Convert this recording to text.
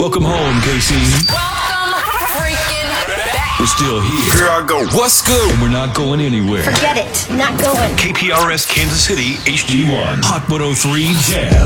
Welcome home, KC. Welcome freaking back. We're still here. Here I go. What's good? And we're not going anywhere. Forget it. Not going. KPRS Kansas City HD1. Hot 103 Jam.